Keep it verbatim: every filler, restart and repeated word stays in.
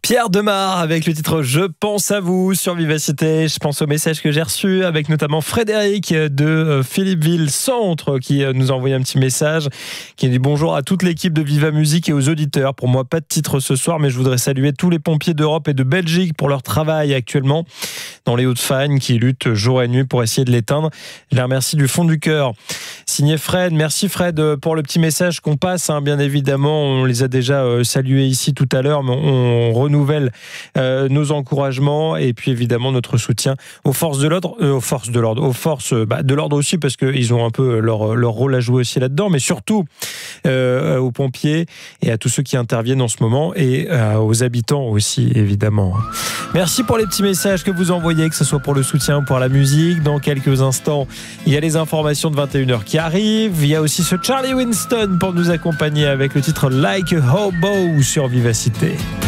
Pierre Demar avec le titre Je pense à vous sur Vivacité. Je pense au message que j'ai reçu avec notamment Frédéric de Philippeville Centre qui nous a envoyé un petit message qui dit bonjour à toute l'équipe de Viva Musique et aux auditeurs. Pour moi, pas de titre ce soir, mais je voudrais saluer tous les pompiers d'Europe et de Belgique pour leur travail actuellement dans les Hauts-de-Fagne qui luttent jour et nuit pour essayer de l'éteindre. Je les remercie du fond du cœur. Signé Fred. Merci Fred pour le petit message qu'on passe. Hein. Bien évidemment, on les a déjà euh, salués ici tout à l'heure, mais on, on renouvelle euh, nos encouragements et puis évidemment notre soutien aux forces de l'ordre, euh, aux forces de l'ordre, aux forces bah, de l'ordre aussi parce qu'ils ont un peu leur, leur rôle à jouer aussi là-dedans, mais surtout euh, aux pompiers et à tous ceux qui interviennent en ce moment et euh, aux habitants aussi évidemment. Merci pour les petits messages que vous envoyez, que ce soit pour le soutien ou pour la musique. Dans quelques instants, il y a les informations de vingt et une heures qui arrivent. Il y a aussi ce Charlie Winston pour nous accompagner avec le titre Like a Hobo sur Vivacité.